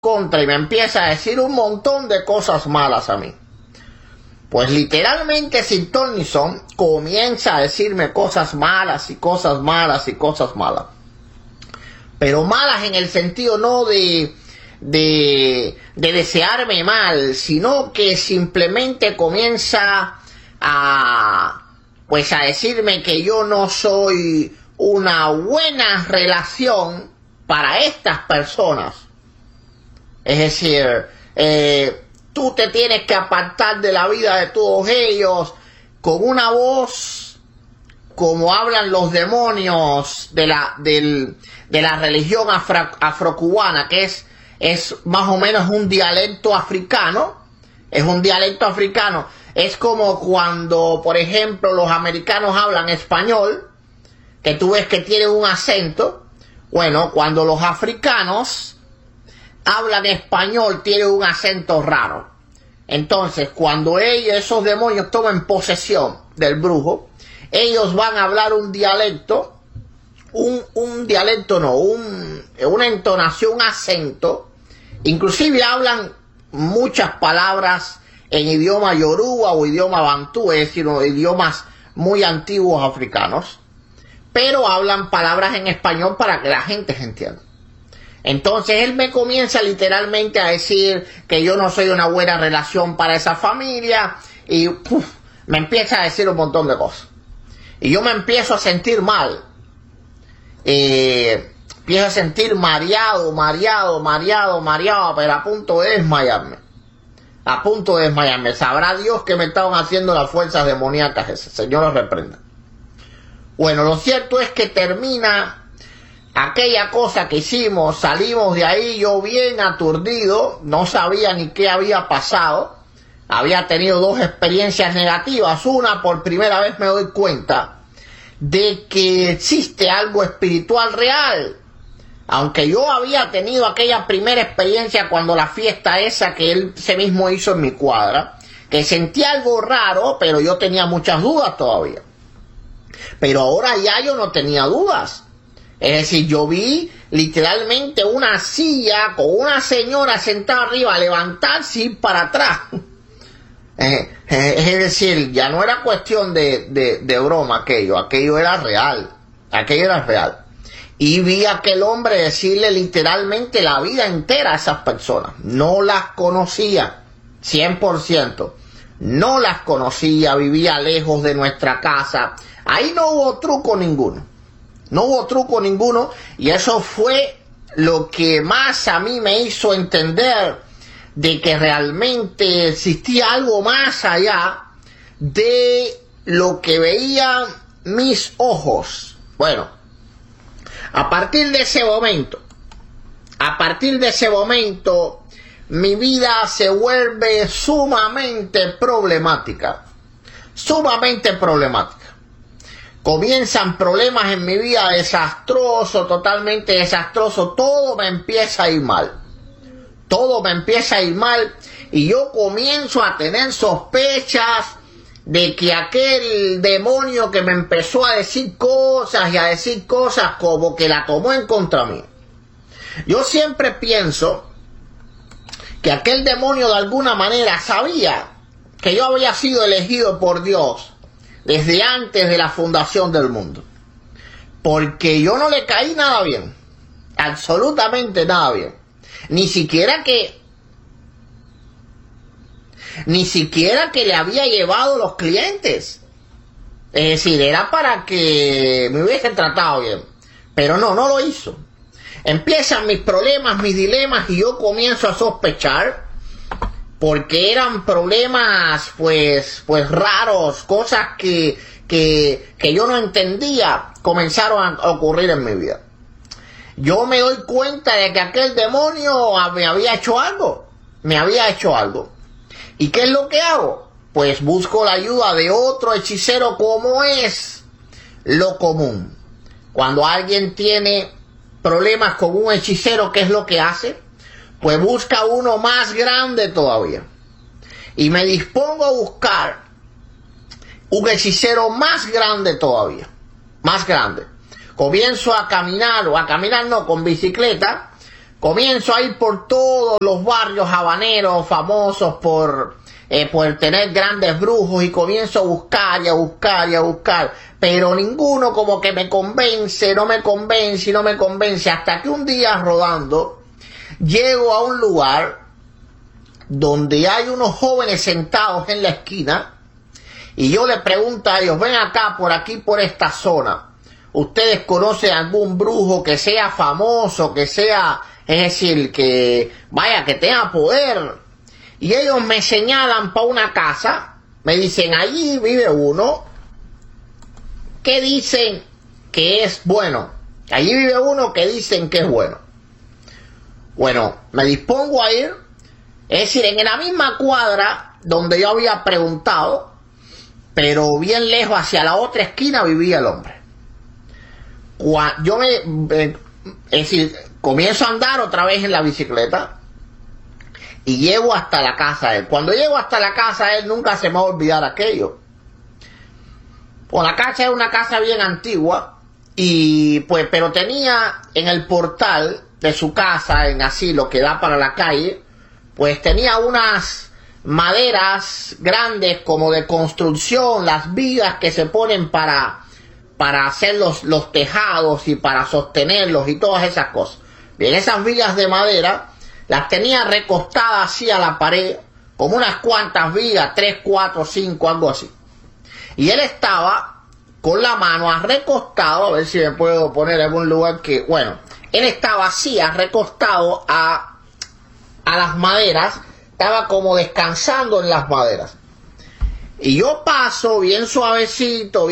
contra y me empieza a decir un montón de cosas malas a mí. Pues literalmente sin ton ni son comienza a decirme cosas malas y cosas malas y cosas malas. Pero malas en el sentido no de desearme mal, sino que simplemente comienza a decirme que yo no soy una buena relación para estas personas. Es decir, tú te tienes que apartar de la vida de todos ellos, con una voz como hablan los demonios de la religión afrocubana, que es más o menos un dialecto africano. Es un dialecto africano. Es como cuando, por ejemplo, los americanos hablan español, que tú ves que tienen un acento. Bueno, cuando los africanos hablan español, tienen un acento raro. Entonces, cuando esos demonios tomen posesión del brujo, ellos van a hablar un dialecto, una entonación, un acento. Inclusive hablan muchas palabras en idioma yoruba o idioma bantú, es decir, idiomas muy antiguos africanos, pero hablan palabras en español para que la gente se entienda. Entonces él me comienza literalmente a decir que yo no soy una buena relación para esa familia y me empieza a decir un montón de cosas. Y yo me empiezo a sentir mal. Empiezo a sentir mareado, pero a punto de desmayarme. A punto de desmayarme. Sabrá Dios que me estaban haciendo las fuerzas demoníacas esas. Señor los reprenda. Bueno, lo cierto es que termina aquella cosa que hicimos, salimos de ahí yo bien aturdido, no sabía ni qué había pasado. Había tenido dos experiencias negativas. Una, por primera vez me doy cuenta de que existe algo espiritual real. Aunque yo había tenido aquella primera experiencia cuando la fiesta esa que él se mismo hizo en mi cuadra, que sentí algo raro, pero yo tenía muchas dudas todavía. Pero ahora ya yo no tenía dudas. Es decir, yo vi literalmente una silla con una señora sentada arriba, levantarse y ir para atrás. Es decir, ya no era cuestión de broma aquello era real. Aquello era real. Y vi a aquel hombre decirle literalmente la vida entera a esas personas. No las conocía, 100%. No las conocía, vivía lejos de nuestra casa. Ahí no hubo truco ninguno. No hubo truco ninguno. Y eso fue lo que más a mí me hizo entender de que realmente existía algo más allá de lo que veían mis ojos. Bueno, a partir de ese momento, mi vida se vuelve sumamente problemática. Sumamente problemática. Comienzan problemas en mi vida desastroso, totalmente desastroso. Todo me empieza a ir mal. Todo me empieza a ir mal y yo comienzo a tener sospechas de que aquel demonio que me empezó a decir cosas y a decir cosas como que la tomó en contra mí. Yo siempre pienso que aquel demonio de alguna manera sabía que yo había sido elegido por Dios desde antes de la fundación del mundo. Porque yo no le caí nada bien. Absolutamente nada bien. Ni siquiera que le había llevado los clientes. Es decir, era para que me hubiesen tratado bien. Pero no lo hizo. Empiezan mis problemas, mis dilemas y yo comienzo a sospechar porque eran problemas pues raros, cosas que yo no entendía, comenzaron a ocurrir en mi vida. Yo me doy cuenta de que aquel demonio me había hecho algo. ¿Y qué es lo que hago? Pues busco la ayuda de otro hechicero, como es lo común. Cuando alguien tiene problemas con un hechicero, ¿qué es lo que hace? Pues busca uno más grande todavía. Y me dispongo a buscar un hechicero más grande todavía. Más grande. Comienzo a caminar, con bicicleta, Comienzo a ir por todos los barrios habaneros famosos por tener grandes brujos, y comienzo a buscar y a buscar y a buscar, pero ninguno como que me convence, no me convence y no me convence, hasta que un día rodando llego a un lugar donde hay unos jóvenes sentados en la esquina, y yo les pregunto a ellos: ven acá, por aquí, por esta zona, ¿ustedes conocen algún brujo que sea famoso, que sea, es decir, que vaya, que tenga poder? Y ellos me señalan para una casa, me dicen: allí vive uno que dicen que es bueno, allí vive uno que dicen que es bueno. Bueno, me dispongo a ir, es decir, en la misma cuadra donde yo había preguntado, pero bien lejos, hacia la otra esquina, vivía el hombre. Yo es decir, comienzo a andar otra vez en la bicicleta y llego hasta la casa de él. Cuando llego hasta la casa de él, nunca se me va a olvidar aquello. Pues la casa era una casa bien antigua, y pues, pero tenía en el portal de su casa, en así lo que da para la calle, pues tenía unas maderas grandes como de construcción, las vigas que se ponen para hacer los tejados y para sostenerlos y todas esas cosas. Bien, esas vigas de madera las tenía recostadas así a la pared, como unas cuantas vigas, 3, 4, 5, algo así. Y él estaba con la mano recostado, a ver si me puedo poner en algún lugar que, bueno, él estaba así, recostado a las maderas, estaba como descansando en las maderas. Y yo paso bien suavecito,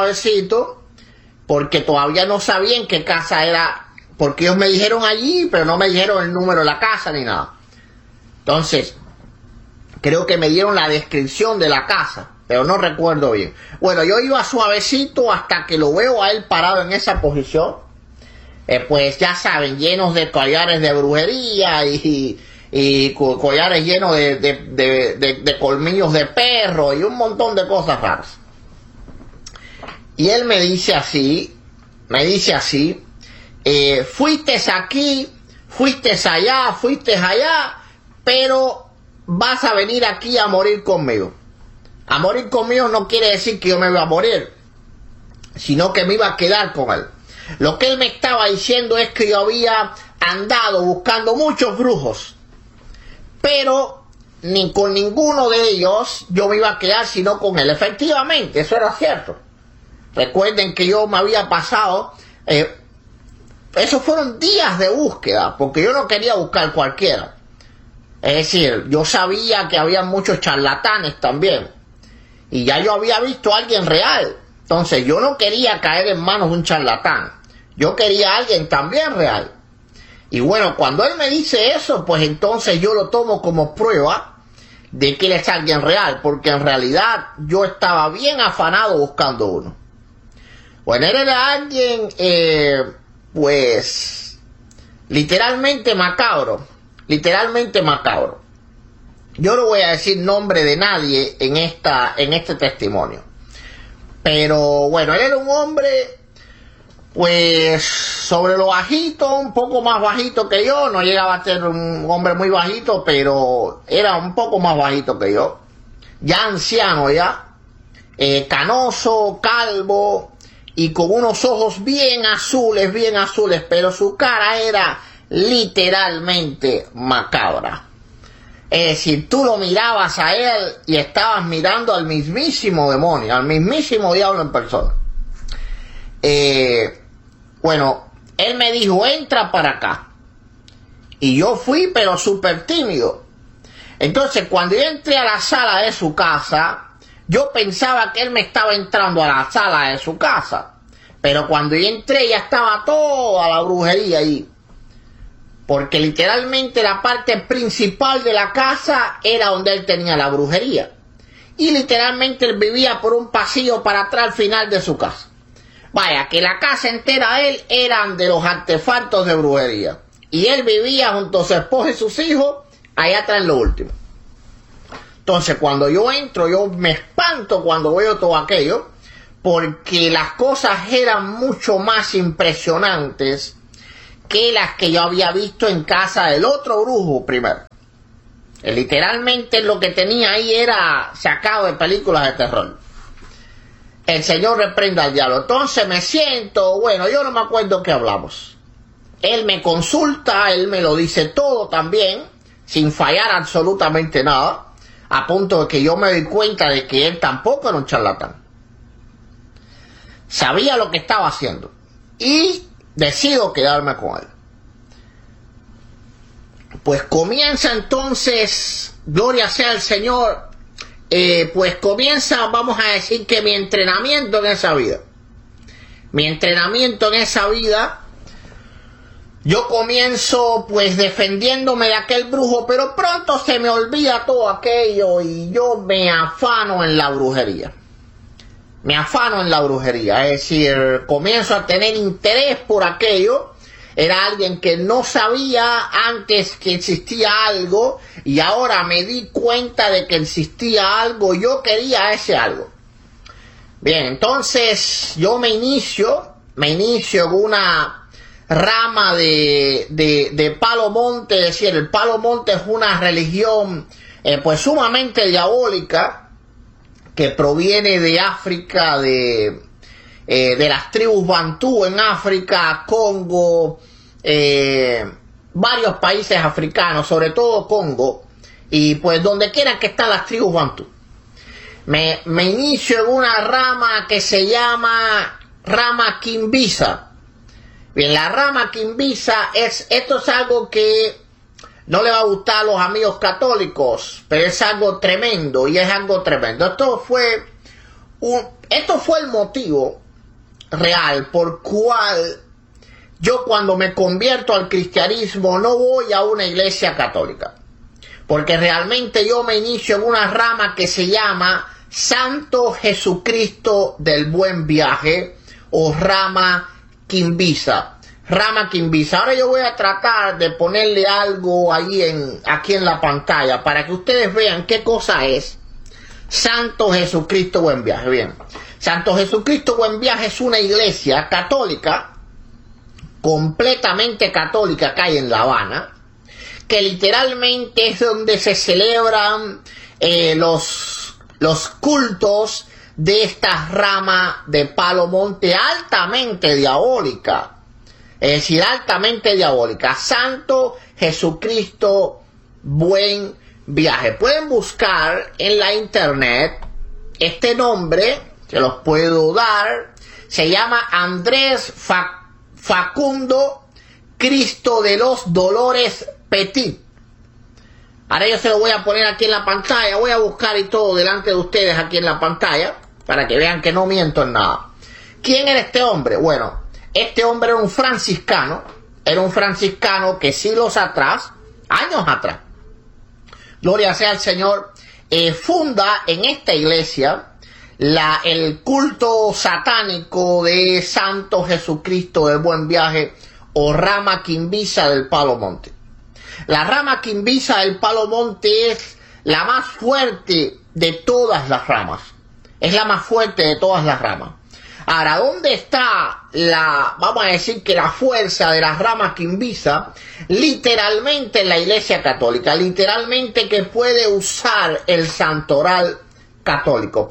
porque todavía no sabía en qué casa era, porque ellos me dijeron allí, pero no me dijeron el número de la casa ni nada. Entonces, creo que me dieron la descripción de la casa, pero no recuerdo bien. Bueno, yo iba suavecito hasta que lo veo a él parado en esa posición, pues ya saben, llenos de collares de brujería y collares llenos de colmillos de perro y un montón de cosas raras. Y él me dice así, fuiste aquí, fuiste allá, pero vas a venir aquí a morir conmigo. A morir conmigo no quiere decir que yo me iba a morir, sino que me iba a quedar con él. Lo que él me estaba diciendo es que yo había andado buscando muchos brujos, pero ni con ninguno de ellos yo me iba a quedar sino con él. Efectivamente, eso era cierto. Recuerden que yo me había pasado, esos fueron días de búsqueda, porque yo no quería buscar cualquiera. Es decir, yo sabía que había muchos charlatanes también, y ya yo había visto a alguien real. Entonces yo no quería caer en manos de un charlatán, yo quería a alguien también real. Y bueno, cuando él me dice eso, pues entonces yo lo tomo como prueba de que él es alguien real, porque en realidad yo estaba bien afanado buscando uno. Bueno, él era alguien, pues, literalmente macabro. Yo no voy a decir nombre de nadie en este testimonio. Pero bueno, él era un hombre, pues, sobre lo bajito, un poco más bajito que yo. No llegaba a ser un hombre muy bajito, pero era un poco más bajito que yo. Ya anciano ya, canoso, calvo, y con unos ojos bien azules, pero su cara era literalmente macabra. Es decir, tú lo mirabas a él y estabas mirando al mismísimo demonio, al mismísimo diablo en persona. Bueno, él me dijo: entra para acá. Y yo fui, pero súper tímido. Entonces, cuando yo entré a la sala de su casa, yo pensaba que él me estaba entrando a la sala de su casa. Pero cuando yo entré, ya estaba toda la brujería ahí. Porque literalmente la parte principal de la casa era donde él tenía la brujería. Y literalmente él vivía por un pasillo para atrás al final de su casa. Vaya, que la casa entera de él eran de los artefactos de brujería. Y él vivía junto a su esposa y sus hijos allá atrás en lo último. Entonces, cuando yo entro, yo me espanto cuando veo todo aquello, porque las cosas eran mucho más impresionantes que las que yo había visto en casa del otro brujo primero. Literalmente lo que tenía ahí era sacado de películas de terror. El Señor reprenda al diablo. Entonces me siento, bueno, yo no me acuerdo qué hablamos. Él me consulta, él me lo dice todo también, sin fallar absolutamente nada, a punto de que yo me doy cuenta de que él tampoco era un charlatán. Sabía lo que estaba haciendo y decido quedarme con él. Pues comienza entonces, gloria sea al Señor, pues comienza, vamos a decir que mi entrenamiento en esa vida. Mi entrenamiento en esa vida, yo comienzo pues defendiéndome de aquel brujo, pero pronto se me olvida todo aquello y yo me afano en la brujería. Me afano en la brujería, es decir, comienzo a tener interés por aquello. Era alguien que no sabía antes que existía algo y ahora me di cuenta de que existía algo. Yo quería ese algo. Bien, entonces yo me inicio en una rama de Palo Monte. Es decir, el Palo Monte es una religión pues sumamente diabólica que proviene de África, de las tribus Bantú en África, Congo, varios países africanos, sobre todo Congo, y pues donde quiera que están las tribus Bantú. Me inicio en una rama que se llama rama Kimbisa. Bien, la rama Kimbisa esto es algo que no le va a gustar a los amigos católicos, pero es algo tremendo, y es algo tremendo. Esto fue el motivo real por cual yo, cuando me convierto al cristianismo, no voy a una iglesia católica, porque realmente yo me inicio en una rama que se llama Santo Jesucristo del Buen Viaje, o rama Kimbisa. Rama Kimbisa. Ahora yo voy a tratar de ponerle algo ahí aquí en la pantalla para que ustedes vean qué cosa es Santo Jesucristo Buen Viaje. Bien, Santo Jesucristo Buen Viaje es una iglesia católica, completamente católica, que hay en La Habana, que literalmente es donde se celebran los cultos de esta rama de Palo Monte altamente diabólica. Es decir, altamente diabólica. Santo Jesucristo Buen Viaje. Pueden buscar en la internet este nombre, se los puedo dar. Se llama Andrés Facundo Cristo de los Dolores Petit. Ahora yo se lo voy a poner aquí en la pantalla. Voy a buscar y todo delante de ustedes aquí en la pantalla para que vean que no miento en nada. ¿Quién era este hombre? Bueno, este hombre era un franciscano que siglos atrás, años atrás, gloria sea al Señor, funda en esta iglesia el culto satánico de Santo Jesucristo del Buen Viaje, o rama Kimbisa del Palo Monte. La rama Kimbisa del Palo Monte es la más fuerte de todas las ramas. Es la más fuerte de todas las ramas. Ahora, ¿dónde está vamos a decir que la fuerza de las ramas Kimbisa? Literalmente en la iglesia católica, literalmente que puede usar el santoral católico,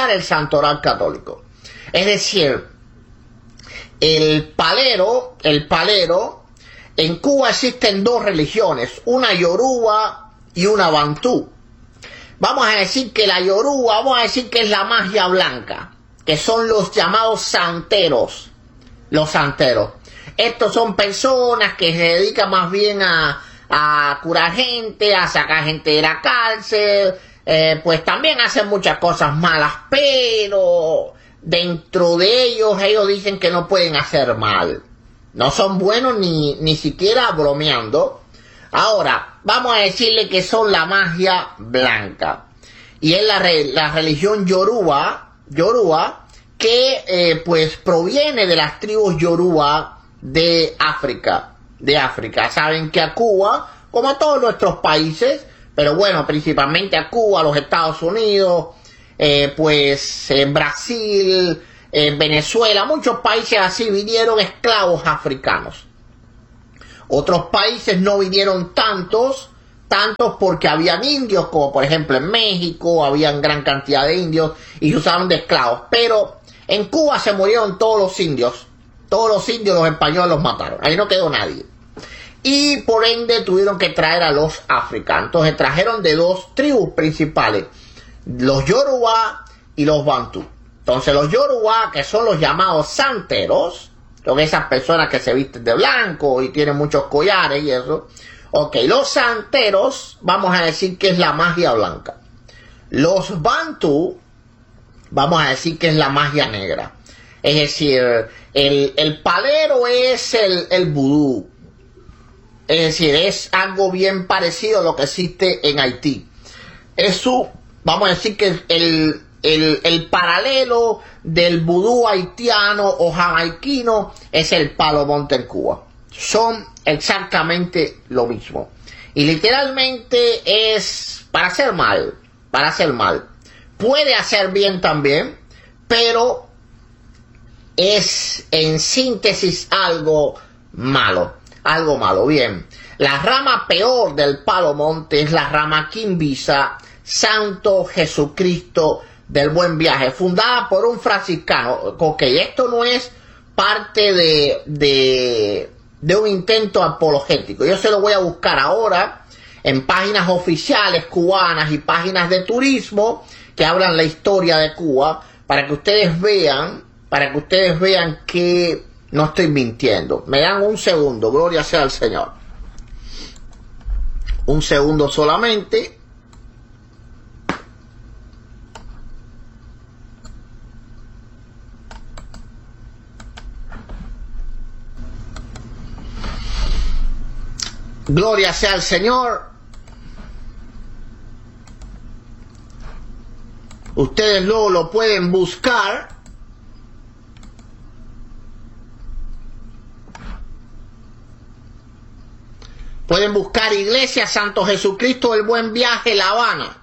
Es decir, el palero, en Cuba existen dos religiones, una yoruba y una bantú. Vamos a decir que la yoruba, vamos a decir que es la magia blanca, que son los llamados santeros. Los santeros. Estos son personas que se dedican más bien a curar gente, a sacar gente de la cárcel, pues también hacen muchas cosas malas, pero dentro de ellos dicen que no pueden hacer mal. No son buenos ni siquiera bromeando. Ahora, vamos a decirle que son la magia blanca. Y es la religión yoruba, que pues proviene de las tribus yoruba de África. Saben que a Cuba, como a todos nuestros países, pero bueno, principalmente a Cuba, a los Estados Unidos, pues en Brasil, en Venezuela, muchos países así, vinieron esclavos africanos. Otros países no vinieron tantos porque habían indios, como por ejemplo en México, habían gran cantidad de indios y se usaban de esclavos. Pero en Cuba se murieron todos los indios, los españoles los mataron, ahí no quedó nadie. Y por ende tuvieron que traer a los africanos. Entonces trajeron de dos tribus principales, los Yoruba y los Bantú. Entonces los Yoruba, que son los llamados santeros, son esas personas que se visten de blanco y tienen muchos collares y eso. Ok, los santeros, vamos a decir que es la magia blanca. Los Bantú, vamos a decir que es la magia negra. Es decir, el palero es el vudú. Es decir, es algo bien parecido a lo que existe en Haití. Eso, vamos a decir que el paralelo del vudú haitiano o jamaiquino es el palo monte en Cuba. Son exactamente lo mismo. Y literalmente es para hacer mal. Puede hacer bien también, pero es en síntesis algo malo. Bien. La rama peor del palo monte es la rama Quimbisa, Santo Jesucristo del Buen Viaje, fundada por un franciscano. Ok, esto no es parte de un intento apologético. Yo se lo voy a buscar ahora en páginas oficiales cubanas y páginas de turismo que hablan la historia de Cuba, para que ustedes vean que no estoy mintiendo. Me dan un segundo, gloria sea al Señor. Un segundo solamente. Gloria sea al Señor. Ustedes luego lo pueden buscar. Pueden buscar Iglesia Santo Jesucristo del Buen Viaje, La Habana.